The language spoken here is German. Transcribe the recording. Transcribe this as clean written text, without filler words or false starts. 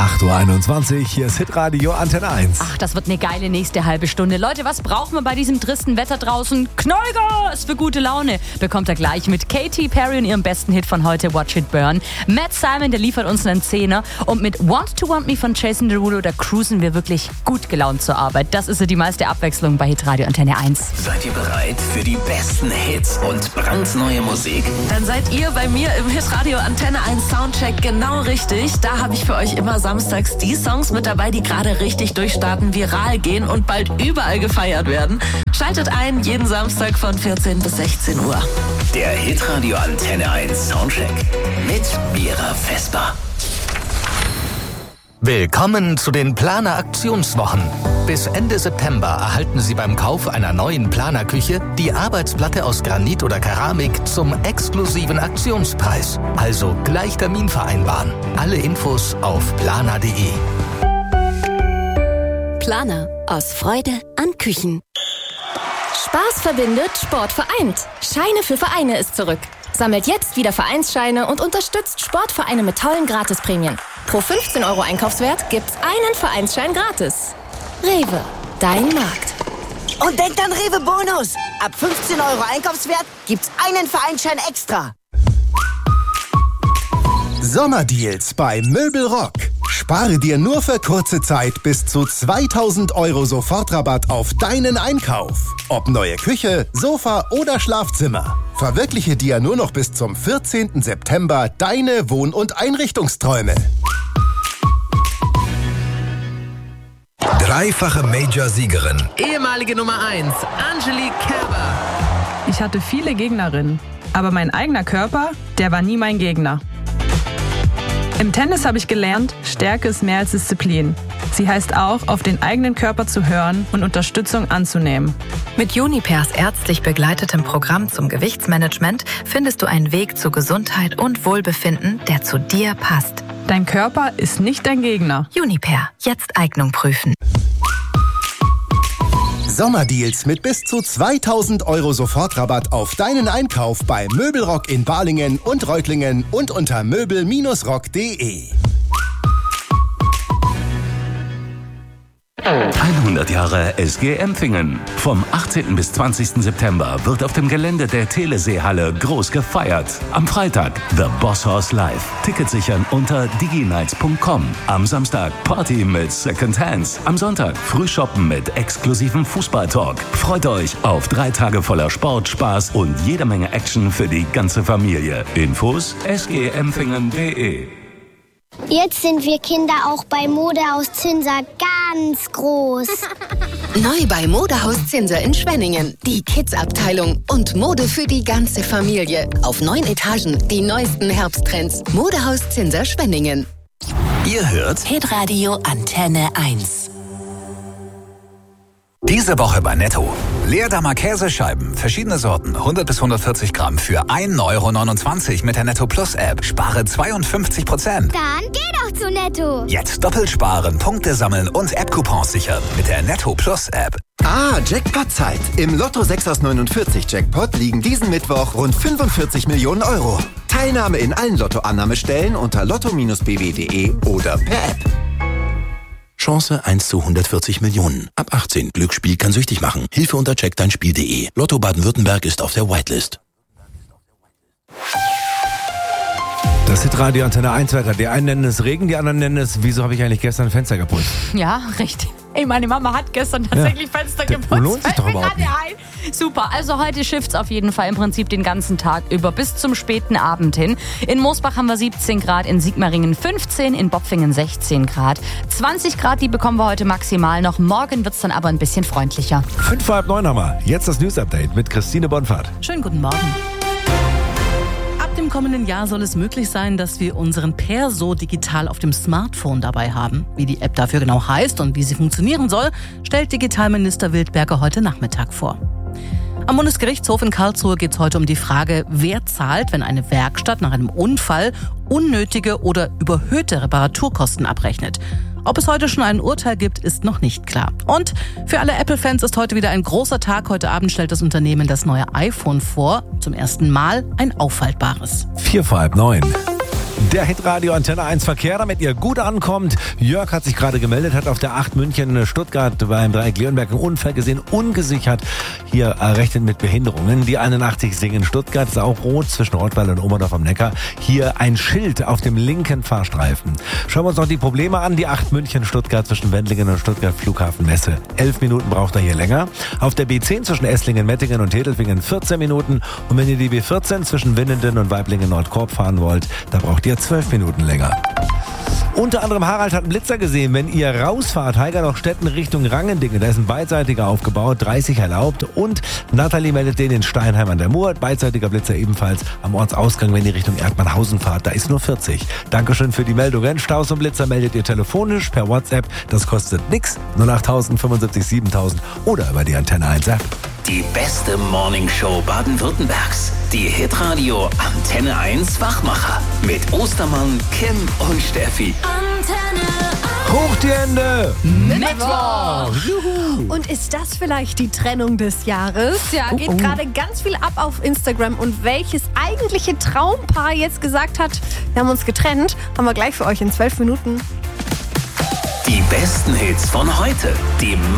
8.21 Uhr, hier ist Hitradio Antenne 1. Ach, das wird eine geile nächste halbe Stunde. Leute, was brauchen wir bei diesem tristen Wetter draußen? Knallgas für gute Laune. Bekommt ihr gleich mit Katy Perry und ihrem besten Hit von heute, Watch It Burn. Matt Simon, der liefert uns einen Zehner. Und mit Want to Want Me von Jason Derulo, da cruisen wir wirklich gut gelaunt zur Arbeit. Das ist so die meiste Abwechslung bei Hitradio Antenne 1. Seid ihr bereit für die besten Hits und brandneue Musik? Dann seid ihr bei mir im Hitradio Antenne 1 Soundcheck genau richtig. Da habe ich für euch immer samstags die Songs mit dabei, die gerade richtig durchstarten, viral gehen und bald überall gefeiert werden. Schaltet ein, jeden Samstag von 14 bis 16 Uhr. Der Hitradio Antenne 1 Soundcheck mit Mira Vesper. Willkommen zu den Planer Aktionswochen. Bis Ende September erhalten Sie beim Kauf einer neuen Planerküche die Arbeitsplatte aus Granit oder Keramik zum exklusiven Aktionspreis. Also gleich Termin vereinbaren. Alle Infos auf planer.de. Planer. Aus Freude an Küchen. Spaß verbindet, Sport vereint. Scheine für Vereine ist zurück. Sammelt jetzt wieder Vereinsscheine und unterstützt Sportvereine mit tollen Gratisprämien. Pro 15 € Einkaufswert gibt's einen Vereinsschein gratis. Rewe, dein Markt. Und denkt an Rewe Bonus. Ab 15 € Einkaufswert gibt's einen Vereinsschein extra. Sommerdeals bei Möbelrock. Spare dir nur für kurze Zeit bis zu 2.000 € Sofortrabatt auf deinen Einkauf. Ob neue Küche, Sofa oder Schlafzimmer. Verwirkliche dir nur noch bis zum 14. September deine Wohn- und Einrichtungsträume. Dreifache Major-Siegerin. Ehemalige Nummer 1, Angelique Kerber. Ich hatte viele Gegnerinnen, aber mein eigener Körper, der war nie mein Gegner. Im Tennis habe ich gelernt, Stärke ist mehr als Disziplin. Sie heißt auch, auf den eigenen Körper zu hören und Unterstützung anzunehmen. Mit Junipers ärztlich begleitetem Programm zum Gewichtsmanagement findest du einen Weg zu Gesundheit und Wohlbefinden, der zu dir passt. Dein Körper ist nicht dein Gegner. Juniper, jetzt Eignung prüfen. Sommerdeals mit bis zu 2.000 € Sofortrabatt auf deinen Einkauf bei Möbelrock in Balingen und Reutlingen und unter möbel-rock.de. 100 Jahre SG Empfingen. Vom 18. bis 20. September wird auf dem Gelände der Teleseehalle groß gefeiert. Am Freitag The Boss Hoss Live. Tickets sichern unter diginights.com. Am Samstag Party mit Second Hands. Am Sonntag Frühshoppen mit exklusivem Fußballtalk. Freut euch auf 3 Tage voller Sport, Spaß und jede Menge Action für die ganze Familie. Infos sgempfingen.de. Jetzt sind wir Kinder auch bei Modehaus Zinser ganz groß. Neu bei Modehaus Zinser in Schwenningen. Die Kids-Abteilung und Mode für die ganze Familie. Auf 9 Etagen die neuesten Herbsttrends. Modehaus Zinser Schwenningen. Ihr hört Hitradio Antenne 1. Diese Woche bei Netto. Leerdammer Käsescheiben, verschiedene Sorten, 100 bis 140 Gramm für 1,29 € mit der Netto Plus App. Spare 52%. Dann geh doch zu Netto. Jetzt doppelt sparen, Punkte sammeln und App-Coupons sichern mit der Netto Plus App. Jackpot-Zeit. Im Lotto 6 aus 49 Jackpot liegen diesen Mittwoch rund 45 Millionen €. Teilnahme in allen Lottoannahmestellen unter lotto-bw.de oder per App. Chance 1 zu 140 Millionen. Ab 18. Glücksspiel kann süchtig machen. Hilfe unter checkdeinspiel.de. Lotto Baden-Württemberg ist auf der Whitelist. Das Hitradio Antenne 1 Wetter. Die einen nennen es Regen, die anderen nennen es, wieso habe ich eigentlich gestern ein Fenster geputzt? Ja, richtig. Ey, meine Mama hat gestern tatsächlich Fenster geputzt. Lohnt sich doch überhaupt nicht. Super, also heute schifft's auf jeden Fall im Prinzip den ganzen Tag über bis zum späten Abend hin. In Moosbach haben wir 17 Grad, in Sigmaringen 15, in Bopfingen 16 Grad. 20 Grad, die bekommen wir heute maximal noch. Morgen wird's dann aber ein bisschen freundlicher. 8:55 haben wir. Jetzt das News-Update mit Christine Bonfahrt. Schönen guten Morgen. Ab dem kommenden Jahr soll es möglich sein, dass wir unseren Perso digital auf dem Smartphone dabei haben. Wie die App dafür genau heißt und wie sie funktionieren soll, stellt Digitalminister Wildberger heute Nachmittag vor. Am Bundesgerichtshof in Karlsruhe geht es heute um die Frage, wer zahlt, wenn eine Werkstatt nach einem Unfall unnötige oder überhöhte Reparaturkosten abrechnet. Ob es heute schon ein Urteil gibt, ist noch nicht klar. Und für alle Apple-Fans ist heute wieder ein großer Tag. Heute Abend stellt das Unternehmen das neue iPhone vor. Zum ersten Mal ein auffaltbares. 8:45. Der Hitradio Antenne 1 Verkehr, damit ihr gut ankommt. Jörg hat sich gerade gemeldet, hat auf der 8 München-Stuttgart beim Dreieck Leonberg einen Unfall gesehen, ungesichert. Hier rechnet mit Behinderungen. Die 81 Singen Stuttgart ist auch rot zwischen Rottweil und Oberdorf am Neckar. Hier ein Schild auf dem linken Fahrstreifen. Schauen wir uns noch die Probleme an. Die 8 München-Stuttgart zwischen Wendlingen und Stuttgart Flughafenmesse. 11 Minuten braucht er hier länger. Auf der B10 zwischen Esslingen, Mettingen und Tedelfingen 14 Minuten. Und wenn ihr die B14 zwischen Winnenden und Weiblingen-Nordkorb fahren wollt, da braucht ihr 12 Minuten länger. Unter anderem Harald hat einen Blitzer gesehen. Wenn ihr rausfahrt, Heigernaustetten Richtung Rangendingen, da ist ein beidseitiger aufgebaut, 30 erlaubt. Und Nathalie meldet den in Steinheim an der Mur. Beidseitiger Blitzer ebenfalls am Ortsausgang, wenn ihr Richtung Erdmannhausen fahrt. Da ist nur 40. Dankeschön für die Meldungen. Staus und Blitzer meldet ihr telefonisch per WhatsApp. Das kostet nix. 08000 75 7000 oder über die Antenne 1 App. Die beste Morningshow Baden-Württembergs. Die Hitradio Antenne 1 Wachmacher. Mit Ostermann, Kim und Steffi. Antenne 1. Hoch die Hände! Mittwoch! Und ist das vielleicht die Trennung des Jahres? Ja, geht gerade ganz viel ab auf Instagram. Und welches eigentliche Traumpaar jetzt gesagt hat, wir haben uns getrennt, haben wir gleich für euch in 12 Minuten. Die besten Hits von heute. Die